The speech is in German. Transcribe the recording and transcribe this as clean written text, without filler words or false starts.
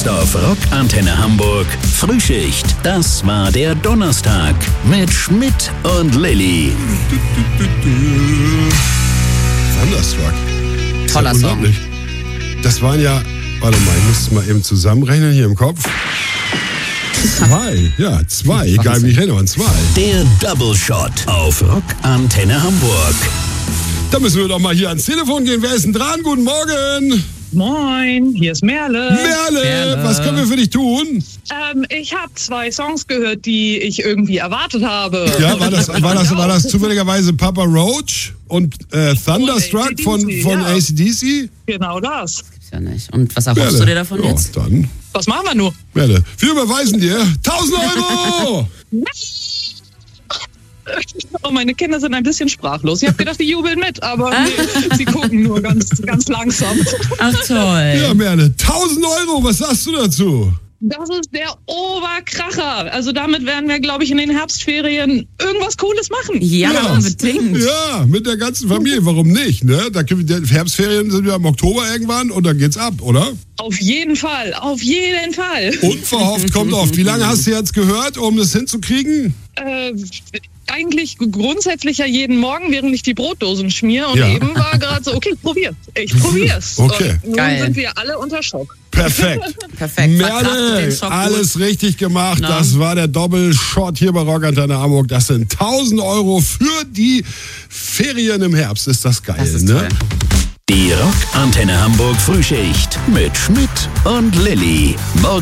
Jetzt auf Rock Antenne Hamburg Frühschicht. Das war der Donnerstag mit Schmidt und Lilly. Thunderstruck. Toller Song. Das waren ja, warte mal, ich muss es mal eben zusammenrechnen hier im Kopf. Zwei. Egal wie ich rede, waren 2. Der Double Shot auf Rock Antenne Hamburg. Da müssen wir doch mal hier ans Telefon gehen. Wer ist denn dran? Guten Morgen. Moin, hier ist Merle. Merle, was können wir für dich tun? Ich habe 2 Songs gehört, die ich irgendwie erwartet habe. Ja, war das zufälligerweise Papa Roach und Thunderstruck von AC/DC? Genau das. Gibt's ja nicht. Und was erhoffst du dir davon jetzt? Dann. Was machen wir nur? Merle, wir überweisen dir 1000 Euro! Oh, meine Kinder sind ein bisschen sprachlos. Ich habe gedacht, die jubeln mit, aber nee, sie gucken nur ganz langsam. Ach toll. Ja, Merle, 1000 Euro, was sagst du dazu? Das ist der Oberkracher. Also damit werden wir, glaube ich, in den Herbstferien irgendwas Cooles machen. Ja, unbedingt. Ja, mit der ganzen Familie, warum nicht? Ne? Die Herbstferien sind ja im Oktober irgendwann und dann geht's ab, oder? Auf jeden Fall, auf jeden Fall. Unverhofft kommt oft. Wie lange hast du jetzt gehört, um das hinzukriegen? Eigentlich grundsätzlich ja jeden Morgen, während ich die Brotdosen schmier. Und Ja. eben war gerade so, okay, ich probier's. Okay. Und nun Geil. sind wir alle unter Schock. Perfekt. Perfekt. Verkraftet Merle, den Schock gut. alles richtig gemacht. Na? Das war der Doppelshot hier bei Rock Antenne Hamburg. Das sind 1000 Euro für die Ferien im Herbst. Ist das geil, Das ist ne? toll. Die Rock Antenne Hamburg Frühschicht mit Schmidt und Lilly. Morgen